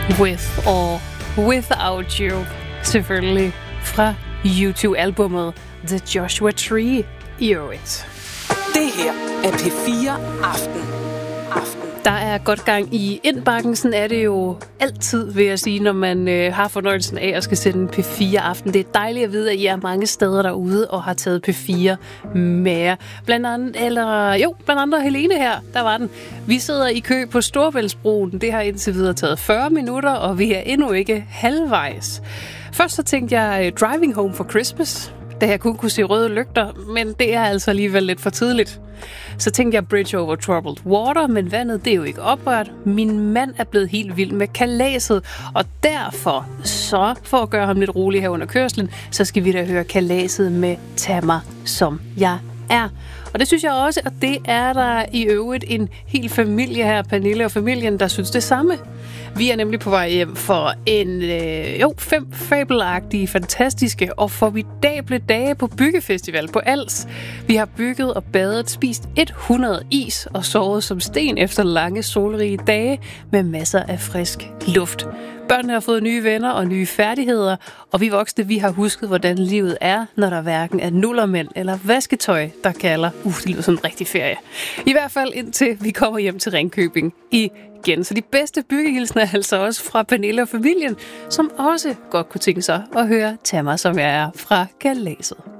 With or Without You, selvfølgelig fra YouTube-albummet The Joshua Tree i øvrigt. Det her er P4 Aften. Der er godt gang i indbakken, sådan er det jo altid, vil jeg sige, når man har fornøjelsen af at skal sende P4 Aften. Det er dejligt at vide, at I er mange steder derude og har taget P4 med. Blandt andet Helene her, der var den. Vi sidder i kø på Storebæltsbroen. Det har indtil videre taget 40 minutter, og vi er endnu ikke halvvejs. Først så tænkte jeg Driving Home for Christmas, da jeg kun kunne se røde lygter, men det er altså alligevel lidt for tidligt. Så tænkte jeg Bridge Over Troubled Water, men vandet det er jo ikke oprørt. Min mand er blevet helt vild med kalaset, og derfor, så for at gøre ham lidt rolig her under kørslen, så skal vi da høre kalaset med Tag mig som jeg er. Og det synes jeg også, og det er der i øvrigt en hel familie her, Pernille og familien, der synes det samme. Vi er nemlig på vej hjem for 5 fabelagtige, fantastiske og formidable dage på Byggefestival på Als. Vi har bygget og badet, spist 100 is og sovet som sten efter lange solrige dage med masser af frisk luft. Børnene har fået nye venner og nye færdigheder, og vi voksne, vi har husket, hvordan livet er, når der hverken er nullermænd eller vasketøj, der kalder. Det lyder som en rigtig ferie. I hvert fald indtil vi kommer hjem til Ringkøbing igen. Så de bedste byggehilsner er altså også fra Pernille og familien, som også godt kunne tænke sig at høre Tag mig som jeg er fra kalaset.